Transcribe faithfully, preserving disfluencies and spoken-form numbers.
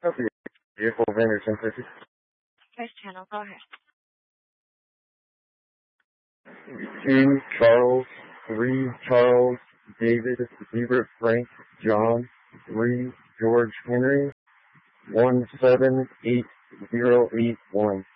Okay. Vehicle vendor ten fifty. First channel, go ahead. Two Charles, three Charles, David, Zebra, Frank, John, three George Henry, one seven eight zero eight one.